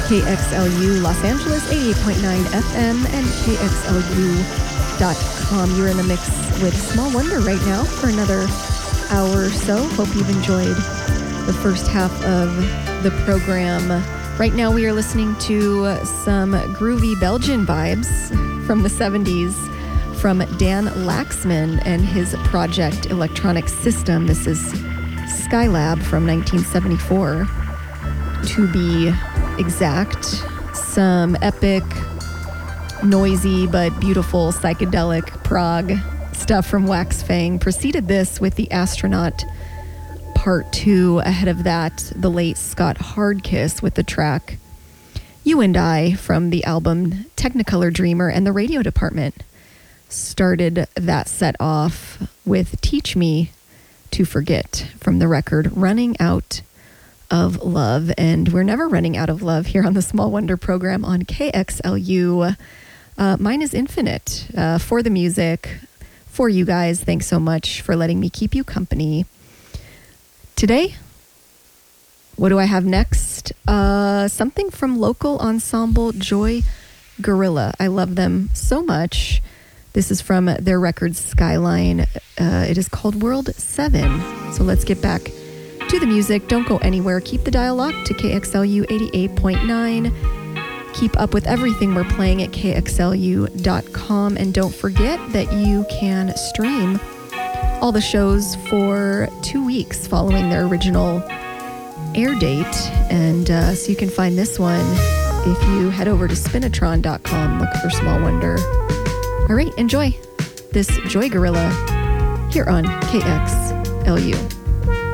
KXLU Los Angeles, 88.9 FM, and KXLU.com. You're in the mix with Small Wonder right now for another hour or so. Hope you've enjoyed the first half of the program. Right now we are listening to some groovy Belgian vibes from the 70s from Dan Laxman and his project Electronic System. This is Skylab from 1974, to be exact. Some epic, noisy, but beautiful psychedelic prog stuff from Wax Fang. Preceded this with The Astronaut Part 2. Ahead of that, the late Scott Hardkiss with the track You and I from the album Technicolor Dreamer, and the Radio Department started that set off with Teach Me to Forget from the record Running Out of Love. And we're never running out of love here on the Small Wonder program on KXLU. Mine is infinite for the music, for you guys. Thanks so much for letting me keep you company. Today, what do I have next? Something from local ensemble Joy Gorilla. I love them so much. This is from their record Skyline. It is called World 7. So let's get back to the music. Don't go anywhere. Keep the dial locked to KXLU 88.9. Keep up with everything we're playing at KXLU.com. And don't forget that you can stream all the shows for 2 weeks following their original air date. And so you can find this one if you head over to Spinatron.com. Look for Small Wonder. All right, enjoy this Joy Gorilla here on KXLU.